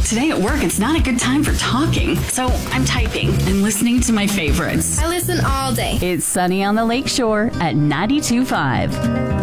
Today at work, it's not a good time for talking, so I'm typing and listening to my favorites. I listen all day. It's Sunny on the Lakeshore at 92.5.